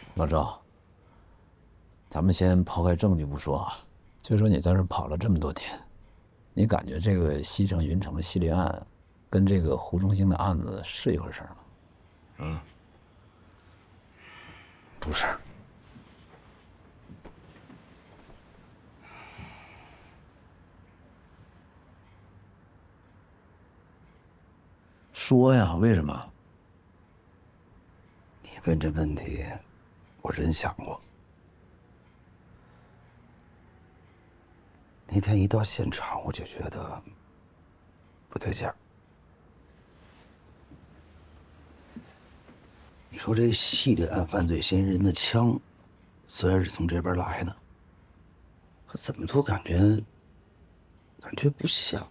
老赵，咱们先抛开证据不说啊，就说你在这跑了这么多天，你感觉这个西城、云城的系列案，跟这个胡忠兴的案子是一回事吗？ 不是。 说呀，为什么？ 你问这问题，我真想过。那天一到现场，我就觉得不对劲儿。你说这系列案犯罪嫌疑人的枪，虽然是从这边来的，可怎么都感觉不像。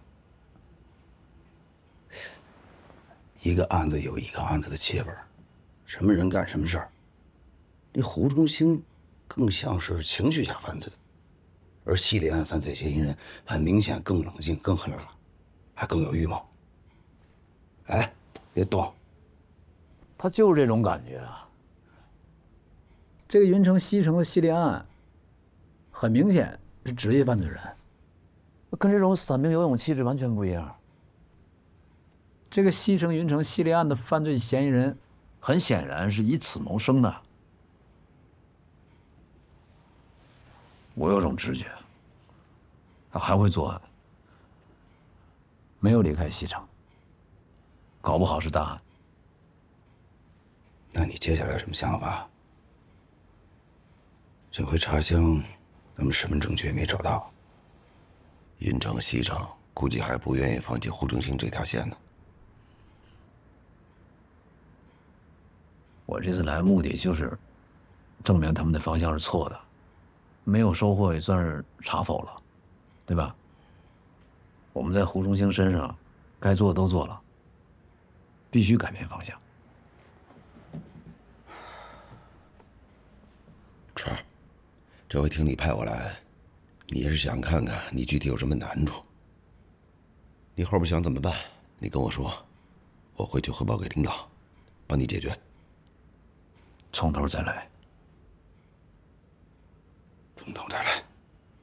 一个案子有一个案子的气味，什么人干什么事儿。那胡忠兴更像是情绪下犯罪，而系列案犯罪嫌疑人很明显更冷静、更狠辣，还更有预谋。哎，别动！ 他就是这种感觉啊。这个云城、西城的系列案，很明显是职业犯罪人，跟这种散兵游勇气质完全不一样。这个西城、云城系列案的犯罪嫌疑人，很显然是以此谋生的。我有种直觉，他还会作案，没有离开西城，搞不好是大案。 那你接下来有什么想法？这回查箱，咱们什么证据也没找到。 云城、西城估计还不愿意放弃胡忠兴这条线呢。 我这次来目的就是证明他们的方向是错的，没有收获也算是查否了，对吧？我们在胡忠兴身上该做的都做了，必须改变方向。 川儿，这回听你派我来，你是想看看你具体有什么难处？你后边想怎么办？你跟我说，我回去汇报给领导，帮你解决。 从头再来。 从头再来。